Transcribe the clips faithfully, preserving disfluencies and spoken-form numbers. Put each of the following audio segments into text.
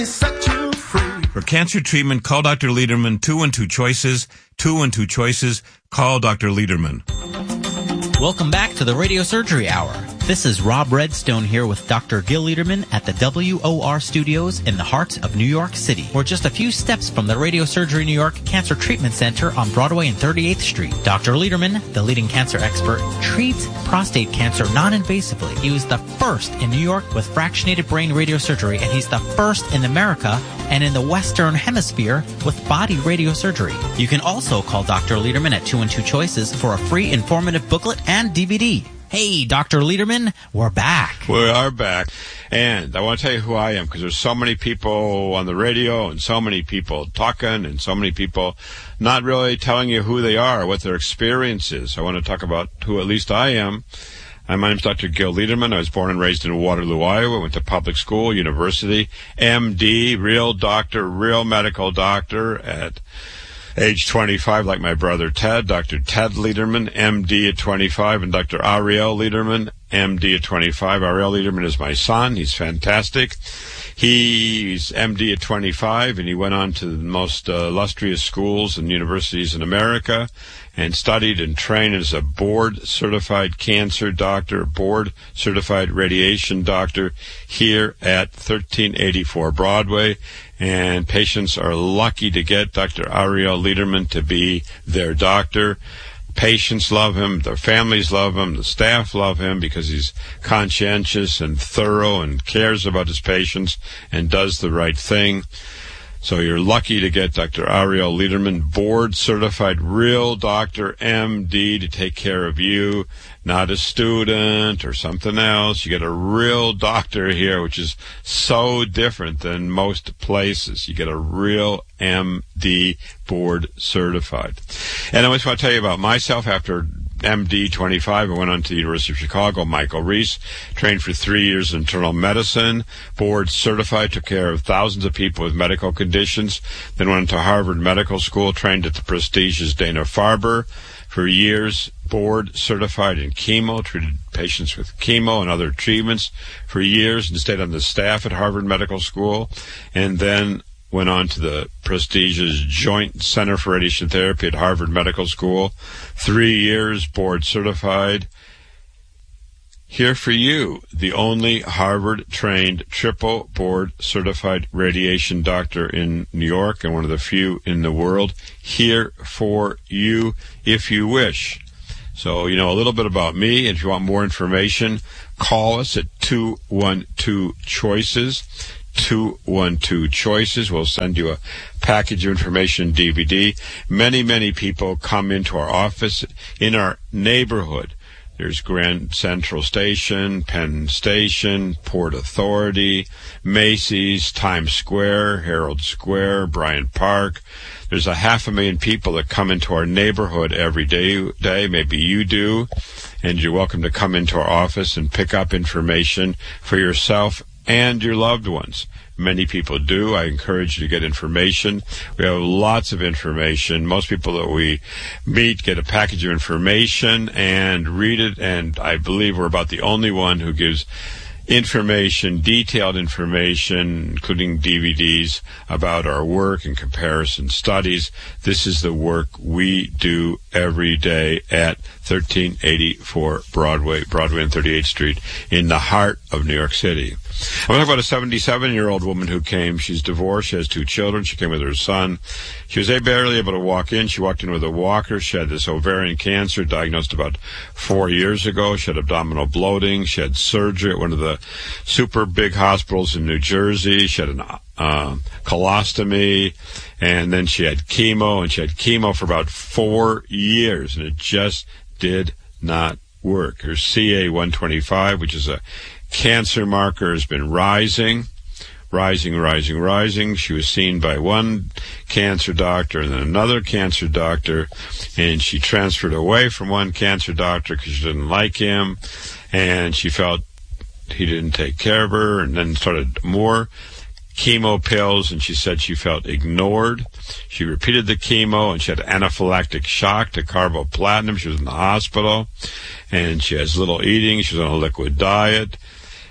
Set you free. For cancer treatment, call Doctor Lederman. Two and two choices. Two and two choices. Call Doctor Lederman. Welcome back to the Radio Surgery Hour. This is Rob Redstone here with Doctor Gil Lederman at the W O R Studios in the heart of New York City. We're just a few steps from the Radio Surgery New York Cancer Treatment Center on Broadway and thirty-eighth Street. Doctor Lederman, the leading cancer expert, treats prostate cancer non-invasively. He was the first in New York with fractionated brain radiosurgery, and he's the first in America and in the Western Hemisphere with body radiosurgery. You can also call Doctor Lederman at two and two choices for a free informative booklet and D V D. Hey, Doctor Lederman, we're back. We are back. And I want to tell you who I am, because there's so many people on the radio and so many people talking and so many people not really telling you who they are, what their experience is. I want to talk about who at least I am. Uh, my name is Doctor Gil Lederman. I was born and raised in Waterloo, Iowa. Went to public school, university, M D, real doctor, real medical doctor at age twenty-five, like my brother Ted, Doctor Ted Lederman, M D at twenty-five, and Doctor Ariel Lederman, M D at twenty-five. Ariel Lederman is my son. He's fantastic. He's M D at twenty-five, and he went on to the most uh, illustrious schools and universities in America and studied and trained as a board-certified cancer doctor, board-certified radiation doctor here at thirteen eighty-four Broadway. And patients are lucky to get Doctor Ariel Lederman to be their doctor. Patients love him, their families love him, the staff love him because he's conscientious and thorough and cares about his patients and does the right thing. So you're lucky to get Doctor Ariel Lederman, board-certified real doctor, M D, to take care of you, not a student or something else. You get a real doctor here, which is so different than most places. You get a real M D, board-certified. And I always want to tell you about myself. After M D twenty-five, I went on to the University of Chicago, Michael Reese, trained for three years in internal medicine, board certified, took care of thousands of people with medical conditions, then went to Harvard Medical School, trained at the prestigious Dana-Farber for years, board certified in chemo, treated patients with chemo and other treatments for years, and stayed on the staff at Harvard Medical School, and then went on to the prestigious Joint Center for Radiation Therapy at Harvard Medical School. Three years, board certified. Here for you, the only Harvard-trained triple board certified radiation doctor in New York and one of the few in the world. Here for you if you wish. So, you know, a little bit about me. If you want more information, call us at two one two choices. two one two choices. We'll send you a package of information D V D. Many, many people come into our office in our neighborhood. There's Grand Central Station, Penn Station, Port Authority, Macy's, Times Square, Herald Square, Bryant Park. There's a half a million people that come into our neighborhood every day. day. Maybe you do. And you're welcome to come into our office and pick up information for yourself and your loved ones. Many people do. I encourage you to get information. We have lots of information. Most people that we meet get a package of information and read it, and I believe we're about the only one who gives information, detailed information, including D V Ds about our work and comparison studies. This is the work we do every day at thirteen eighty-four Broadway, Broadway and thirty-eighth Street in the heart of New York City. I want to talk about a seventy-seven-year-old woman who came. She's divorced. She has two children. She came with her son. She was barely able to walk in. She walked in with a walker. She had this ovarian cancer diagnosed about four years ago. She had abdominal bloating. She had surgery at one of the super big hospitals in New Jersey. She had an uh, colostomy, and then she had chemo, and she had chemo for about four years, and it just did not work. Her C A one twenty-five, which is a cancer marker, has been rising, rising, rising, rising. She was seen by one cancer doctor and then another cancer doctor, and she transferred away from one cancer doctor because she didn't like him, and she felt he didn't take care of her, and then started more chemo pills, and she said she felt ignored. She repeated the chemo, and she had anaphylactic shock to carboplatinum. She was in the hospital, and she has little eating. She was on a liquid diet.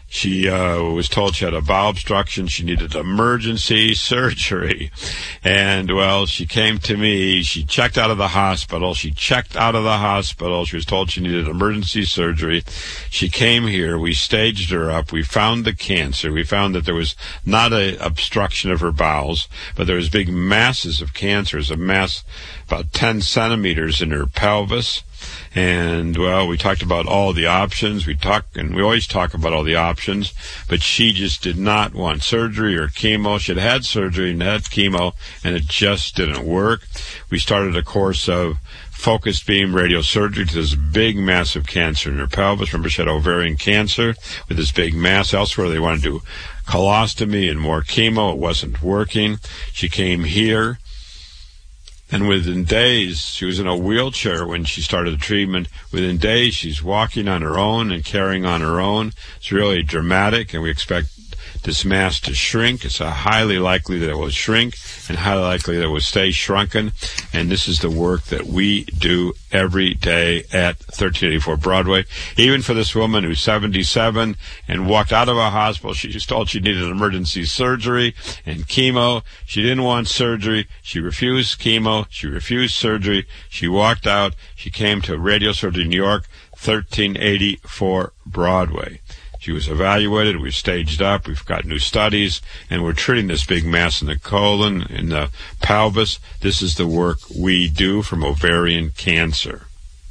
She uh, was told she had a bowel obstruction. She needed emergency surgery. And, well, she came to me. She checked out of the hospital. She checked out of the hospital. She was told she needed emergency surgery. She came here. We staged her up. We found the cancer. We found that there was not an obstruction of her bowels, but there was big masses of cancer. There's a mass about ten centimeters in her pelvis. And, well, we talked about all the options. We talk, and we always talk about all the options, but she just did not want surgery or chemo. She had had surgery and had chemo, and it just didn't work. We started a course of focused beam radiosurgery to this big, massive cancer in her pelvis. Remember, she had ovarian cancer with this big mass elsewhere. They wanted to do colostomy and more chemo. It wasn't working. She came here. And within days, she was in a wheelchair when she started the treatment. Within days, she's walking on her own and carrying on her own. It's really dramatic, and we expect this mass to shrink. It's uh, highly likely that it will shrink and highly likely that it will stay shrunken. And this is the work that we do every day at thirteen eighty-four Broadway. Even for this woman who's seventy-seven and walked out of a hospital, she was told she needed emergency surgery and chemo. She didn't want surgery. She refused chemo. She refused surgery. She walked out. She came to Radio Surgery New York, thirteen eighty-four Broadway. She was evaluated, we staged up, we've got new studies, and we're treating this big mass in the colon, in the pelvis. This is the work we do from ovarian cancer.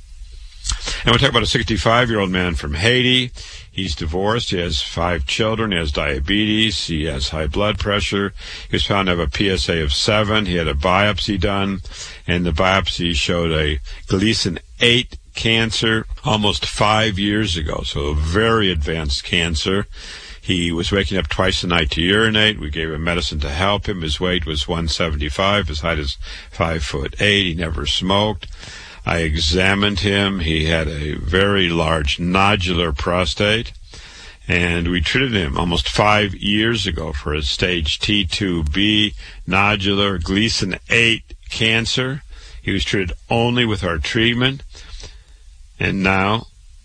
And we'll talk about a sixty-five-year-old man from Haiti. He's divorced, he has five children, he has diabetes, he has high blood pressure. He was found to have a P S A of seven. He had a biopsy done, and the biopsy showed a Gleason eight cancer almost five years ago, so a very advanced cancer. He was waking up twice a night to urinate. We gave him medicine to help him. His weight was one seventy-five. His height is five foot eight. He never smoked. I examined him. He had a very large nodular prostate, and we treated him almost five years ago for a stage T two B nodular Gleason eight cancer. He was treated only with our treatment. And now,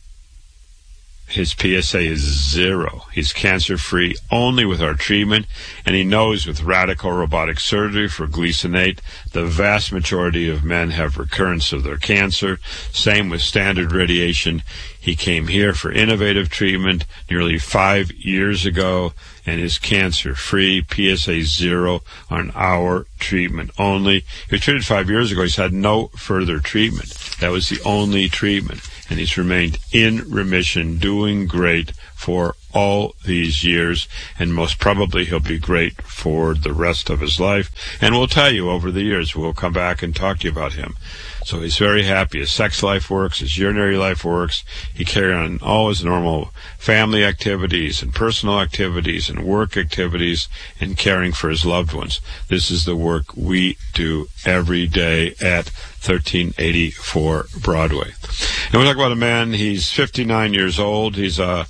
his P S A is zero. He's cancer-free only with our treatment, and he knows with radical robotic surgery for Gleason eight, the vast majority of men have recurrence of their cancer. Same with standard radiation. He came here for innovative treatment nearly five years ago, and is cancer-free, P S A zero on our treatment only. He was treated five years ago. He's had no further treatment. That was the only treatment, and he's remained in remission, doing great for all these years, and most probably he'll be great for the rest of his life. And we'll tell you over the years, we'll come back and talk to you about him. So he's very happy. His sex life works. His urinary life works. He carries on all his normal family activities and personal activities and work activities and caring for his loved ones. This is the work we do every day at thirteen eighty-four Broadway. And we'll talk about a man. He's fifty-nine years old. He's a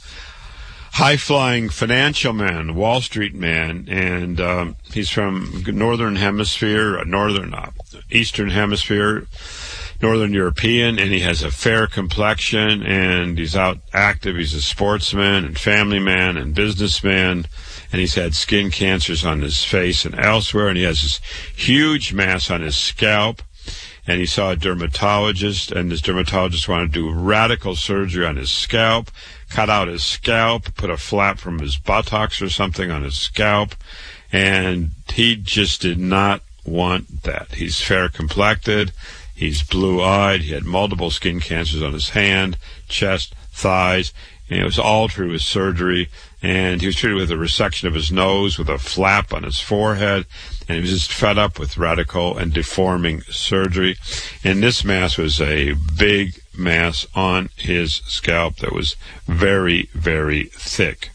high-flying financial man, Wall Street man, and um, he's from Northern Hemisphere, uh, Northern, uh, Eastern Hemisphere, Northern European, and he has a fair complexion, and he's out active. He's a sportsman and family man and businessman, and he's had skin cancers on his face and elsewhere, and he has this huge mass on his scalp. And he saw a dermatologist, and this dermatologist wanted to do radical surgery on his scalp, cut out his scalp, put a flap from his buttocks or something on his scalp, and he just did not want that. He's fair-complected, he's blue-eyed, he had multiple skin cancers on his hand, chest, thighs, and it was all through his surgery, and he was treated with a resection of his nose, with a flap on his forehead, and he was just fed up with radical and deforming surgery. And this mass was a big mass on his scalp that was very, very thick.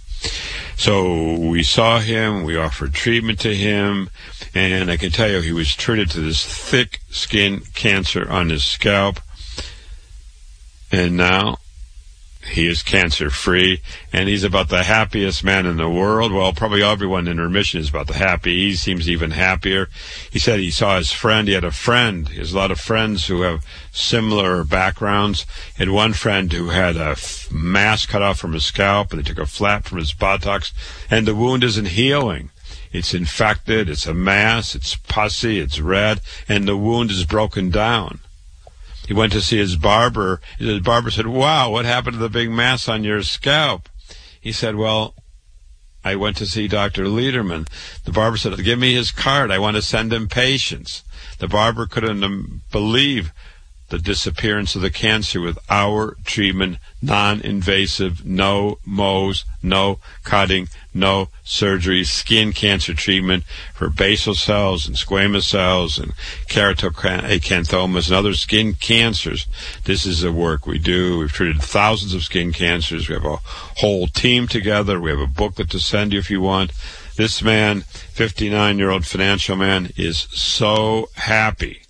So we saw him, we offered treatment to him, and I can tell you he was treated to this thick skin cancer on his scalp. And now He is cancer-free, and he's about the happiest man in the world. Well, probably everyone in remission is about the happy. He seems even happier. He said he saw his friend. He had a friend. He has a lot of friends who have similar backgrounds. He had one friend who had a f- mass cut off from his scalp, and they took a flap from his buttocks, and the wound isn't healing. It's infected. It's a mass. It's pussy. It's red, and the wound is broken down. He went to see his barber. His barber said, "Wow, what happened to the big mass on your scalp?" He said, "Well, I went to see Doctor Lederman." The barber said, "Give me his card. I want to send him patients." The barber couldn't um, believe the disappearance of the cancer with our treatment, non-invasive, no Mohs, no cutting, no surgery, skin cancer treatment for basal cells and squamous cells and keratoacanthomas and other skin cancers. This is the work we do. We've treated thousands of skin cancers. We have a whole team together. We have a booklet to send you if you want. This man, fifty-nine-year-old financial man, is so happy.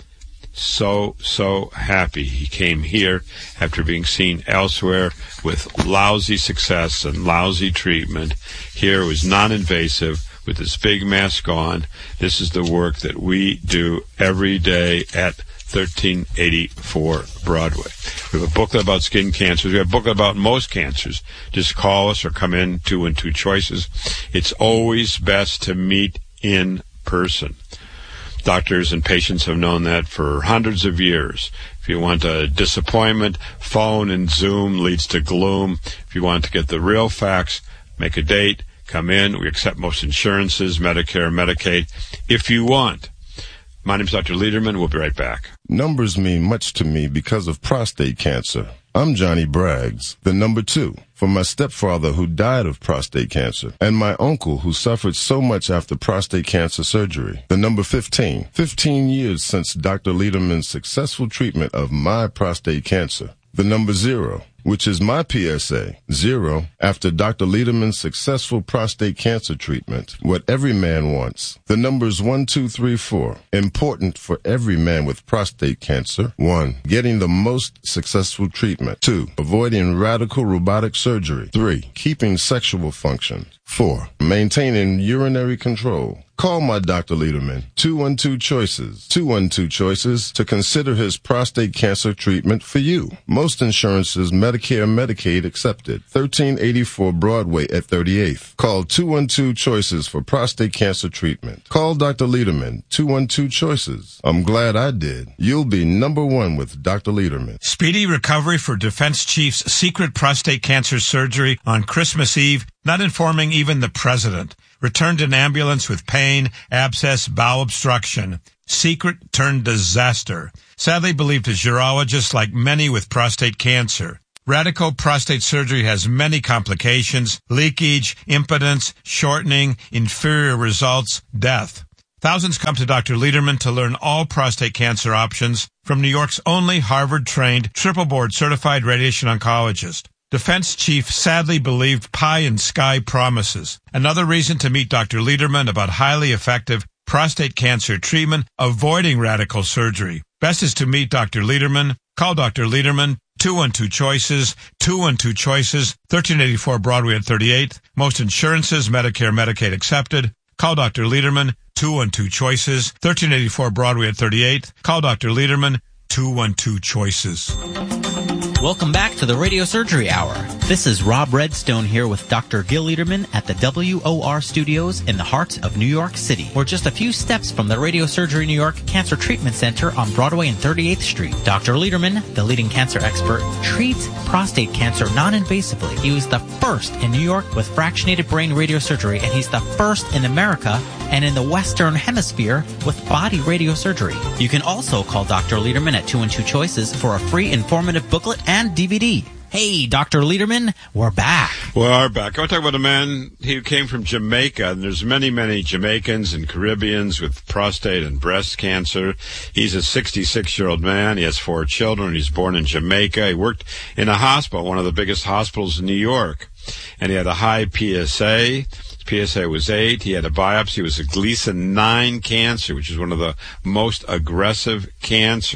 So, so happy he came here after being seen elsewhere with lousy success and lousy treatment. Here it was non-invasive with this big mass gone. This is the work that we do every day at thirteen eighty-four Broadway. We have a booklet about skin cancers. We have a booklet about most cancers. Just call us or come in, two and two choices. It's always best to meet in person. Doctors and patients have known that for hundreds of years. If you want a disappointment, phone and Zoom leads to gloom. If you want to get the real facts, make a date, come in. We accept most insurances, Medicare, Medicaid, if you want. My name's Doctor Lederman. We'll be right back. Numbers mean much to me because of prostate cancer. I'm Johnny Braggs, the number two, for my stepfather who died of prostate cancer, and my uncle who suffered so much after prostate cancer surgery. The number fifteen, fifteen years since Doctor Lederman's successful treatment of my prostate cancer. The number zero, which is my P S A, zero, after Doctor Lederman's successful prostate cancer treatment. What every man wants. The numbers one, two, three, four. Important for every man with prostate cancer. One, getting the most successful treatment. Two, avoiding radical robotic surgery. Three, keeping sexual function. Four, maintaining urinary control. Call my Doctor Lederman, two one two Choices, two one two Choices, to consider his prostate cancer treatment for you. Most insurances, Medicare and Medicaid accepted. thirteen eighty-four Broadway at thirty-eighth. Call two one two Choices for prostate cancer treatment. Call Doctor Lederman, two one two Choices. I'm glad I did. You'll be number one with Doctor Lederman. Speedy recovery for Defense Chief's secret prostate cancer surgery on Christmas Eve, not informing even the president. Returned in ambulance with pain, abscess, bowel obstruction. Secret turned disaster. Sadly believed his urologist, like many with prostate cancer. Radical prostate surgery has many complications: leakage, impotence, shortening, inferior results, death. Thousands come to Doctor Lederman to learn all prostate cancer options from New York's only Harvard-trained, triple-board certified radiation oncologist. Defense chief sadly believed pie in sky promises. Another reason to meet Doctor Lederman about highly effective prostate cancer treatment, avoiding radical surgery. Best is to meet Doctor Lederman. Call Doctor Lederman, two one two Choices, two one two Choices, thirteen eighty-four Broadway at thirty-eighth. Most insurances, Medicare, Medicaid accepted. Call Doctor Lederman, two one two Choices, thirteen eighty-four Broadway at thirty-eighth. Call Doctor Lederman, two one two Choices. Welcome back to the Radio Surgery Hour. This is Rob Redstone here with Doctor Gil Lederman at the W O R studios in the heart of New York City. We're just a few steps from the Radio Surgery New York Cancer Treatment Center on Broadway and thirty-eighth Street. Doctor Lederman, the leading cancer expert, treats prostate cancer non-invasively. He was the first in New York with fractionated brain radiosurgery, and he's the first in America and in the Western Hemisphere with body radiosurgery. You can also call Doctor Lederman at two one two Choices for a free informative booklet and D V D. Hey, Doctor Lederman, we're back. We are back. I want to talk about a man who came from Jamaica, and there's many, many Jamaicans and Caribbeans with prostate and breast cancer. He's a sixty-six-year-old man. He has four children. He's born in Jamaica. He worked in a hospital, one of the biggest hospitals in New York, and he had a high P S A. His P S A was eight. He had a biopsy. It was a Gleason nine cancer, which is one of the most aggressive cancers.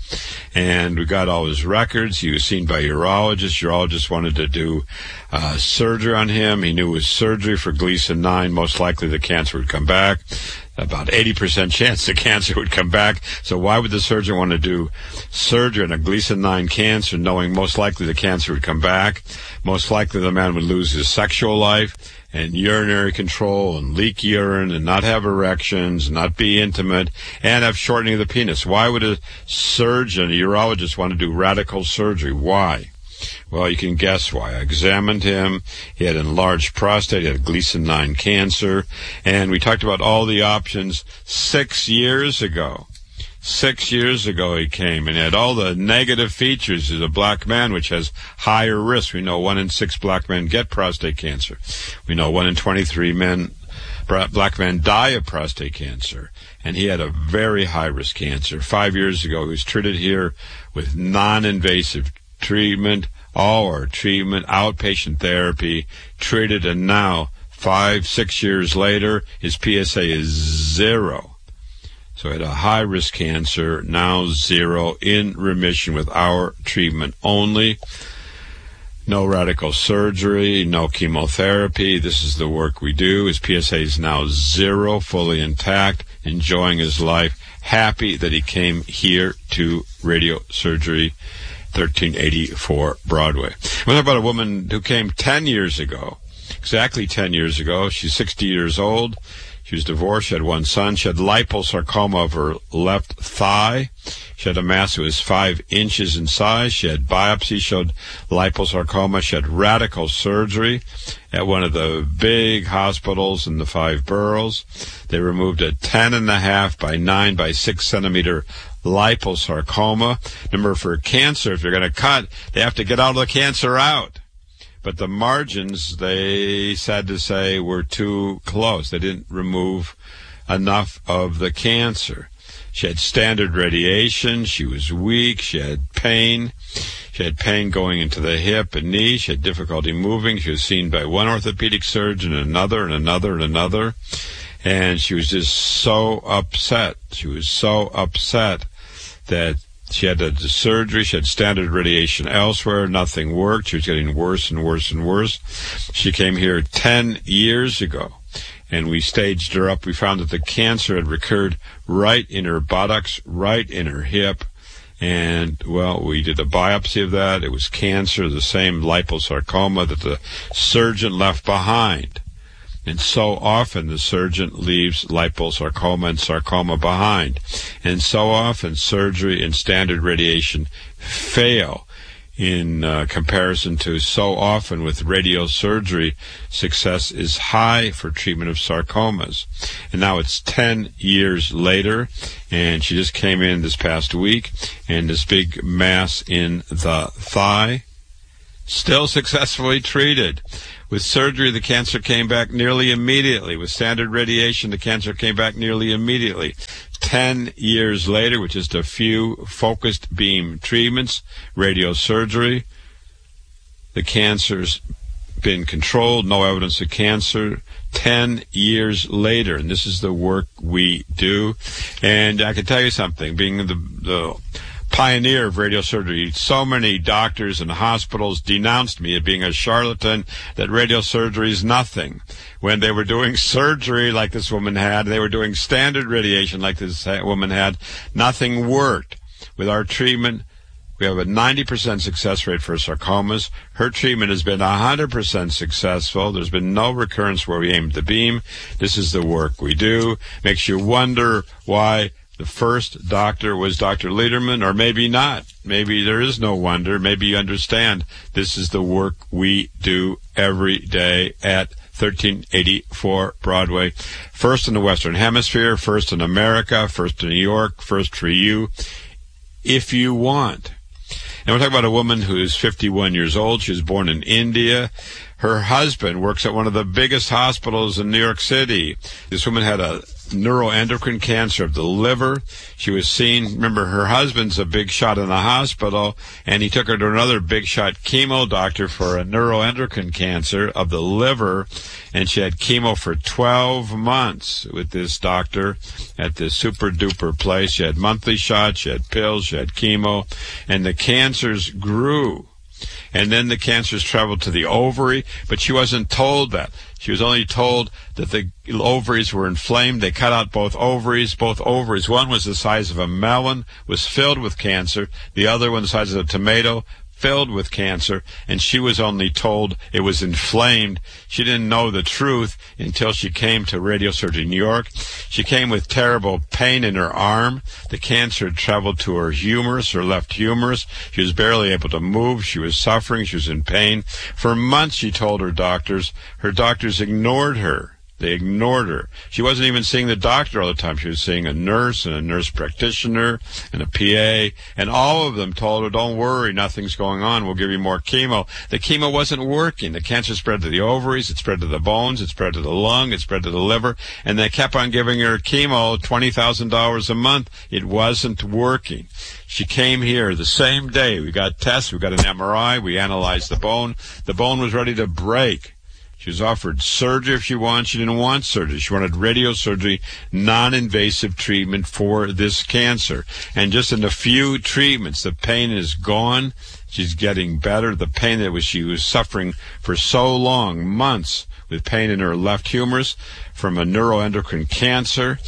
And we got all his records. He was seen by a urologist. Urologist wanted to do uh, surgery on him. He knew it was surgery for Gleason nine. Most likely the cancer would come back. About eighty percent chance the cancer would come back. So why would the surgeon want to do surgery on a Gleason nine cancer, knowing most likely the cancer would come back? Most likely the man would lose his sexual life and urinary control and leak urine and not have erections and not be intimate and have shortening of the penis. Why would a surgeon, a urologist, want to do radical surgery? Why? Well, you can guess why. I examined him. He had enlarged prostate. He had Gleason nine cancer. And we talked about all the options six years ago. Six years ago he came and had all the negative features as a black man, which has higher risk. We know one in six black men get prostate cancer. We know one in twenty-three men, black men die of prostate cancer. And he had a very high-risk cancer. Five years ago he was treated here with non-invasive treatment, all our treatment, outpatient therapy, treated, and now, five, six years later, his P S A is zero. So he had a high-risk cancer, now zero, in remission with our treatment only. No radical surgery, no chemotherapy. This is the work we do. His P S A is now zero, fully intact, enjoying his life, happy that he came here to radio surgery. thirteen eighty-four Broadway. We're talking about a woman who came ten years ago, exactly ten years ago. She's sixty years old. She was divorced. She had one son. She had liposarcoma of her left thigh. She had a mass that was five inches in size. She had biopsy, showed liposarcoma. She had radical surgery at one of the big hospitals in the five boroughs. They removed a ten and a half by nine by six centimeter liposarcoma. Remember, for cancer, if you're going to cut, they have to get all the cancer out. But the margins, they sad to say, were too close. They didn't remove enough of the cancer. She had standard radiation. She was weak. She had pain. She had pain going into the hip and knee. She had difficulty moving. She was seen by one orthopedic surgeon and another and another and another. And she was just so upset. She was so upset that she had a surgery. She had standard radiation elsewhere. Nothing worked. She was getting worse and worse and worse. She came here ten years ago, and we staged her up. We found that the cancer had recurred right in her buttocks, right in her hip. And, well, we did a biopsy of that. It was cancer, the same liposarcoma that the surgeon left behind. And so often the surgeon leaves liposarcoma and sarcoma behind. And so often surgery and standard radiation fail in uh, comparison to so often with radiosurgery, success is high for treatment of sarcomas. And now it's ten years later, and she just came in this past week, and this big mass in the thigh, still successfully treated. With surgery, the cancer came back nearly immediately. With standard radiation, the cancer came back nearly immediately. Ten years later, with just a few focused beam treatments, radiosurgery, the cancer's been controlled, no evidence of cancer. Ten years later, and this is the work we do. And I can tell you something, being the, the pioneer of radiosurgery, so many doctors and hospitals denounced me as being a charlatan, that radiosurgery is nothing. When they were doing surgery like this woman had, they were doing standard radiation like this woman had, nothing worked. With our treatment, we have a ninety percent success rate for sarcomas. Her treatment has been one hundred percent successful. There's been no recurrence where we aimed the beam. This is the work we do. Makes you wonder why the first doctor was Doctor Lederman, or maybe not. Maybe there is no wonder. Maybe you understand this is the work we do every day at thirteen eighty-four Broadway. First in the Western Hemisphere, first in America, first in New York, first for you, if you want. And we're talking about a woman who is fifty-one years old. She was born in India. Her husband works at one of the biggest hospitals in New York City. This woman had a neuroendocrine cancer of the liver. She was seen, remember, her husband's a big shot in the hospital, and he took her to another big shot chemo doctor for a neuroendocrine cancer of the liver, and she had chemo for twelve months with this doctor at this super duper place. She had monthly shots, she had pills, she had chemo, and the cancers grew. And then the cancers traveled to the ovary, but she wasn't told that. She was only told that the ovaries were inflamed. They cut out both ovaries. Both ovaries, one was the size of a melon, was filled with cancer. The other one, the size of a tomato, filled with cancer, and she was only told it was inflamed. She didn't know the truth until she came to Radiosurgery New York. She came with terrible pain in her arm. The cancer had traveled to her humerus, her left humerus. She was barely able to move. She was suffering. She was in pain. For months, she told her doctors. Her doctors ignored her. They ignored her. She wasn't even seeing the doctor all the time. She was seeing a nurse and a nurse practitioner and a P A, and all of them told her, don't worry, nothing's going on. We'll give you more chemo. The chemo wasn't working. The cancer spread to the ovaries, it spread to the bones, it spread to the lung, it spread to the liver, and they kept on giving her chemo, twenty thousand dollars a month. It wasn't working. She came here the same day. We got tests, we got an M R I, we analyzed the bone. The bone was ready to break. She was offered surgery if she wanted. She didn't want surgery. She wanted radiosurgery, non-invasive treatment for this cancer. And just in a few treatments, the pain is gone. She's getting better. The pain that was she was suffering for so long, months, with pain in her left humerus from a neuroendocrine cancer,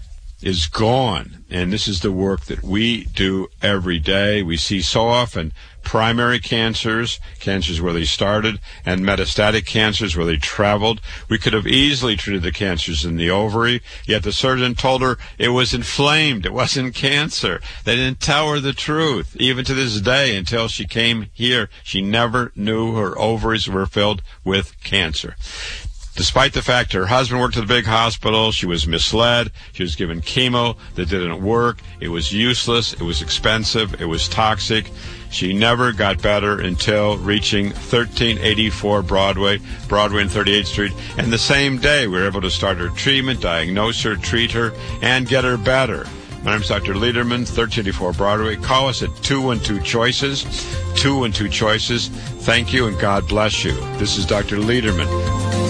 is gone. And this is the work that we do every day. We see so often primary cancers, cancers where they started, and metastatic cancers where they traveled. We could have easily treated the cancers in the ovary, yet the surgeon told her it was inflamed. It wasn't cancer. They didn't tell her the truth. Even to this day, until she came here, she never knew her ovaries were filled with cancer. Despite the fact her husband worked at a big hospital, she was misled. She was given chemo that didn't work. It was useless. It was expensive. It was toxic. She never got better until reaching thirteen eighty-four Broadway, Broadway and thirty-eighth Street. And the same day, we were able to start her treatment, diagnose her, treat her, and get her better. My name is Doctor Lederman, thirteen eighty-four Broadway. Call us at two one two choices, two one two choices. Thank you, and God bless you. This is Doctor Lederman.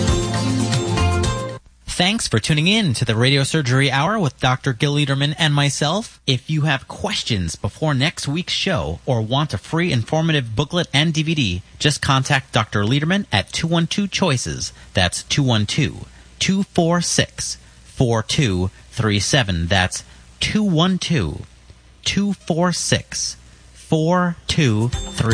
Thanks for tuning in to the Radiosurgery Hour with Doctor Gil Lederman and myself. If you have questions before next week's show or want a free informative booklet and D V D, just contact Doctor Lederman at two one two choices. That's two one two, two four six, four two three seven. That's two one two, two four six, four two three seven.